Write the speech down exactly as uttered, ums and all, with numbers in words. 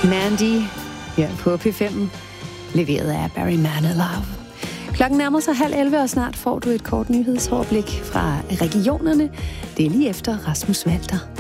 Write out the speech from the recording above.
Mandy her på P fem, leveret af Barry Manilow. Klokken nærmer sig halv elleve, og snart får du et kort nyhedsoverblik fra regionerne. Det er lige efter Rasmus Walter.